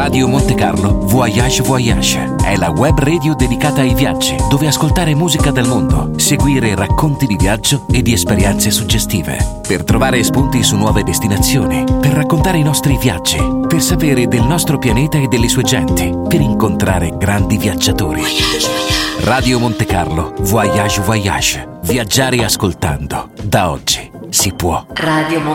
Radio Monte Carlo Voyage Voyage è la web radio dedicata ai viaggi, dove ascoltare musica del mondo, seguire racconti di viaggio e di esperienze suggestive, per trovare spunti su nuove destinazioni, per raccontare i nostri viaggi, per sapere del nostro pianeta e delle sue genti, per incontrare grandi viaggiatori. Radio Monte Carlo Voyage Voyage. Viaggiare ascoltando. Da oggi si può. Radio